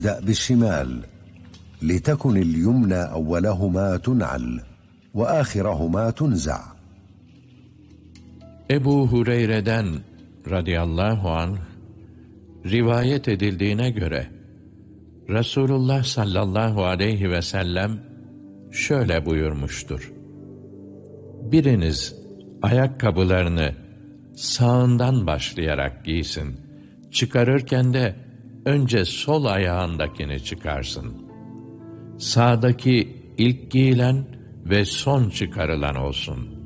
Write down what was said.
ابدأ بالشمال لتكن اليمنى أولهما تنعل وآخرهما تنزع. Ebu Hureyre'den radıyallahu anh rivayet edildiğine göre Resulullah sallallahu aleyhi ve sellem şöyle buyurmuştur: Biriniz ayakkabılarını sağından başlayarak giysin. Çıkarırken de önce sol ayağındakini çıkarsın. Sağdaki ilk giyilen ve son çıkarılan olsun.